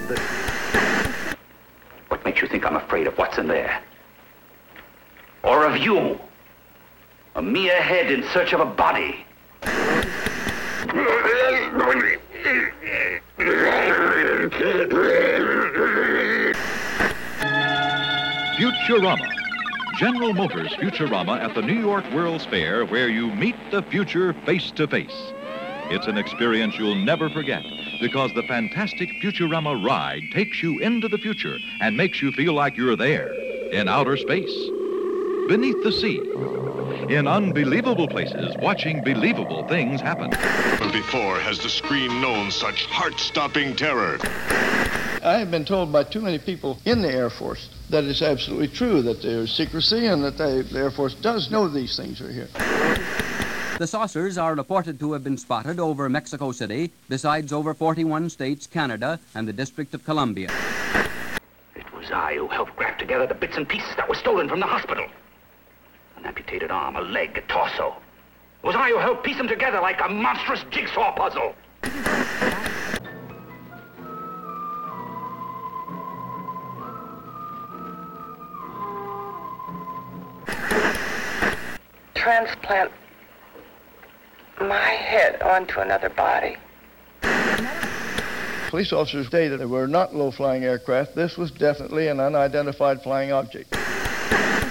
What makes you think I'm afraid of what's in there? Or of you? A mere head in search of a body. Futurama. General Motors Futurama at the New York World's Fair, where you meet the future face to face. It's an experience you'll never forget because the fantastic Futurama ride takes you into the future and makes you feel like you're there in outer space, beneath the sea, in unbelievable places, watching believable things happen. Never before has the screen known such heart-stopping terror. I have been told by too many people in the Air Force that it's absolutely true that there's secrecy and that the Air Force does know these things are here. The saucers are reported to have been spotted over Mexico City, besides over 41 states, Canada, and the District of Columbia. It was I who helped graft together the bits and pieces that were stolen from the hospital. An amputated arm, a leg, a torso. It was I who helped piece them together like a monstrous jigsaw puzzle. Transplant my head onto another body. Police officers stated they were not low-flying aircraft. This was definitely an unidentified flying object.